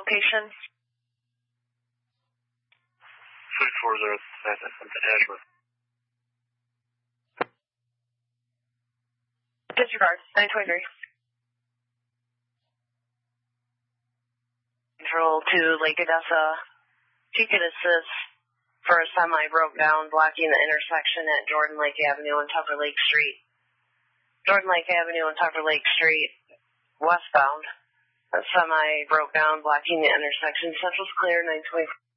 location? 340 Ashland. Disregard, 923. Control to Lake Odessa. If you could assist for a semi broke down, blocking the intersection at Jordan Lake Avenue and Tupper Lake Street. Jordan Lake Avenue and Tupper Lake Street, westbound. A semi broke down, blocking the intersection. Central's clear, 924.